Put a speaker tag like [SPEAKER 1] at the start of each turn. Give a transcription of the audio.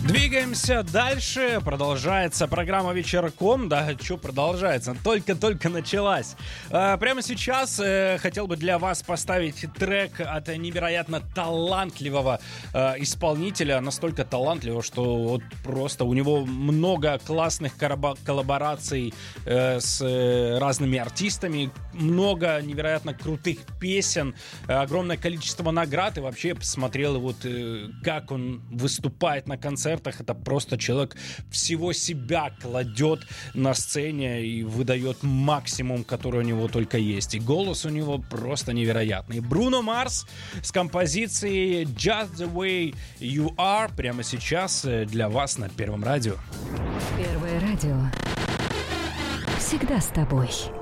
[SPEAKER 1] Двигаемся дальше. Продолжается программа «Вечерком». Да, что продолжается? Только-только началась. Прямо сейчас хотел бы для вас поставить трек от невероятно талантливого исполнителя. Настолько талантливого, что вот просто у него много классных коллабораций с разными артистами. Много невероятно крутых песен. Огромное количество наград. И вообще я посмотрел, вот, как он выступает на концертах. Это просто человек всего себя кладет на сцене и выдает максимум, который у него только есть. И голос у него просто невероятный. Бруно Марс с композицией Just the Way You Are прямо сейчас для вас на Первом радио.
[SPEAKER 2] Первое радио. Всегда с тобой.